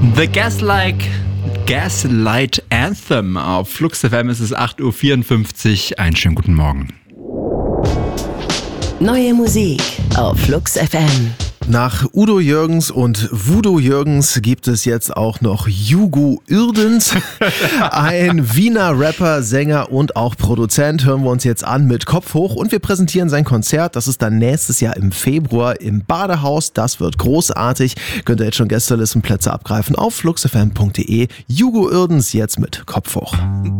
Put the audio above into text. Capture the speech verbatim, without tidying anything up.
The Gaslight, Gaslight Anthem auf Flux F M. Es ist acht Uhr vierundfünfzig. Einen schönen guten Morgen. Neue Musik auf Flux F M. Nach Udo Jürgens und Voodoo Jürgens gibt es jetzt auch noch Hugo Uerdens. Ein Wiener Rapper, Sänger und auch Produzent. Hören wir uns jetzt an mit Kopf hoch und wir präsentieren sein Konzert. Das ist dann nächstes Jahr im Februar im Badehaus. Das wird großartig. Könnt ihr jetzt schon Gästelistenplätze abgreifen auf fluxfm punkt de. Hugo Uerdens jetzt mit Kopf hoch.